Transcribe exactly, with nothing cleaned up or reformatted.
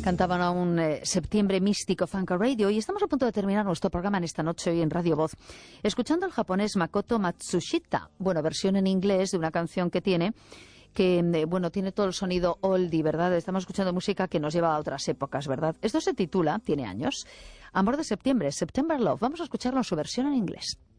Cantaban a un eh, septiembre místico Funk Radio y estamos a punto de terminar nuestro programa en esta noche hoy en Radio Voz, escuchando al japonés Makoto Matsushita, bueno, versión en inglés de una canción que tiene, que, eh, bueno, tiene todo el sonido oldie, ¿verdad? Estamos escuchando música que nos lleva a otras épocas, ¿verdad? Esto se titula, tiene años, Amor de septiembre, September Love. Vamos a escucharlo en su versión en inglés.